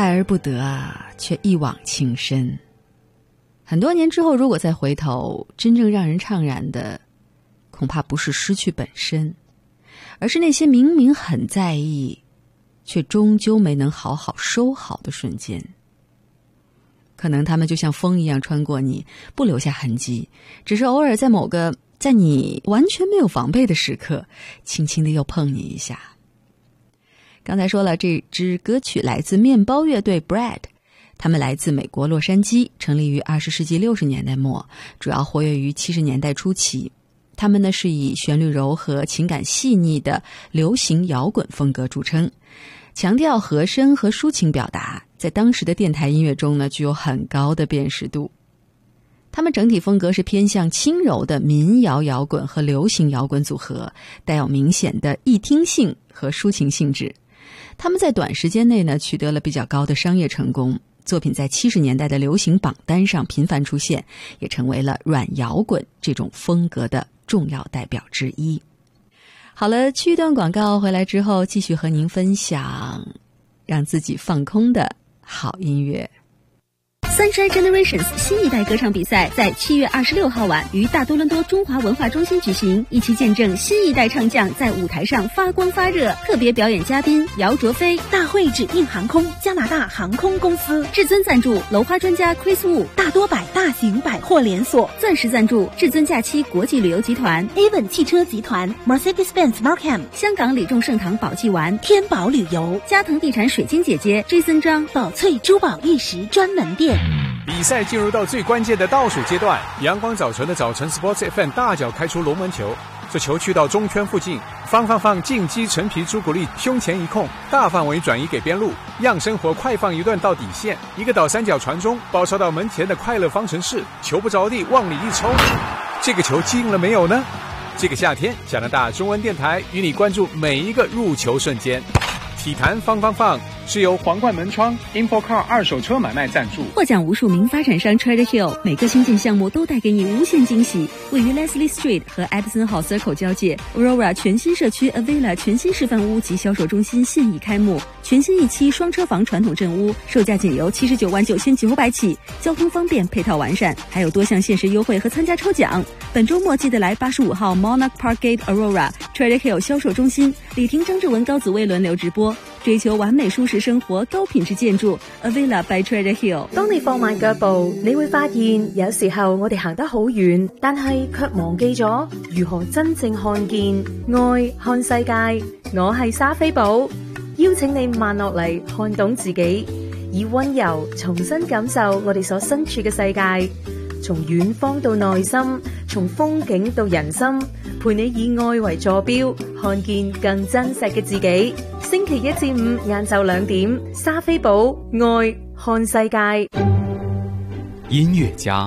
爱而不得啊，却一往情深。很多年之后，如果再回头，真正让人怅然的，恐怕不是失去本身，而是那些明明很在意，却终究没能好好收好的瞬间。可能他们就像风一样穿过你，不留下痕迹，只是偶尔在某个在你完全没有防备的时刻，轻轻地又碰你一下。刚才说了，这支歌曲来自面包乐队 Bread， 他们来自美国洛杉矶，成立于20世纪60年代末，主要活跃于70年代初期。他们呢是以旋律柔和、情感细腻的流行摇滚风格著称，强调和声和抒情表达，在当时的电台音乐中呢具有很高的辨识度。他们整体风格是偏向轻柔的民谣摇滚和流行摇滚组合，带有明显的易听性和抒情性质。他们在短时间内呢取得了比较高的商业成功，作品在70年代的流行榜单上频繁出现，也成为了软摇滚这种风格的重要代表之一。好了，去一段广告，回来之后继续和您分享让自己放空的好音乐。 Sunshine Generations 新一代歌唱比赛在7月26号晚于大多伦多中华文化中心举行，一起见证新一代唱将在舞台上发光发热。特别表演嘉宾姚卓飞， 大会指定航空加拿大航空公司， 至尊赞助楼花专家 Chris Wu， 大多百大型百货连锁， 钻石赞助至尊假期国际旅游集团 Avon 汽车集团， Mercedes-Benz Markham， 香港李众盛堂宝记丸， 天宝旅游， 嘉腾地产水晶姐姐 Jason 张， 宝翠珠宝玉石专门店。 比赛进入到最关键的倒数阶段，阳光早晨的早晨 Sports FM 大脚开出龙门球，这球去到中圈附近，放进击陈皮朱古力胸前一控，大范围转移给边路，样生活快放一段到底线，一个倒三角传中，包抄到门前的快乐方程式，球不着地往里一抽，这个球进了没有呢？这个夏天，加拿大中文电台与你关注每一个入球瞬间。体坛放是由皇冠门窗 InfoCar 二手车买卖赞助， 获奖无数名发展商 Trader Hill， 每个新建项目都带给你无限惊喜。位于 Leslie Street 和 Edison Hall Circle 交界 Aurora 全新社区 Avila 全新示范屋及销售中心现已开幕，全新一期双车房传统镇屋，售价仅由79.999起，交通方便，配套完善，还有多项限时优惠和参加抽奖。本周末记得来85号 Monarch Park Gate Aurora Trader Hill 销售中心，李婷、张志文、高子薇輪流直播，追求完美舒適生活、高品質建築 Avila by Trader Hill。 當你放慢腳步，你會發現有時候我哋行得好遠，但係卻忘記咗如何真正看見愛、看世界。我係莎菲寶，邀請你慢落嚟，看懂自己，以溫柔重新感受我哋所身處嘅世界，從遠方到內心，從風景到人心，陪你以愛為坐標，看見更真實嘅自己。星期一至五晏晝2點，莎菲寶愛看世界。 音樂家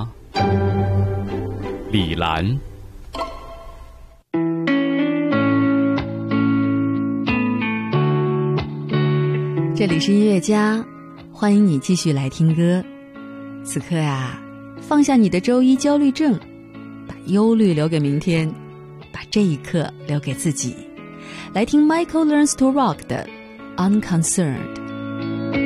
李蘭。 这里是音乐家，欢迎你继续来听歌。此刻呀，放下你的周一焦虑症，把忧虑留给明天，把这一刻留给自己。来听 Michael Learns to Rock 的 Unconcerned。